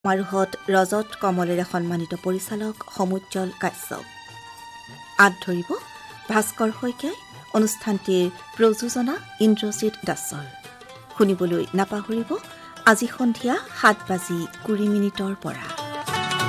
সমাৰোহত ৰজত কমলেৰে সন্মানিত পৰিচালক সমুজ্জ্বল কাশ্যপ। আঁত ধৰিব ভাস্কৰ শইকীয়াই, অনুষ্ঠানটিৰ প্ৰযোজনা ইন্দ্ৰজিৎ দাসৰ। শুনিবলৈ নাপাহৰিব আজি সন্ধিয়া 7:20 পৰা।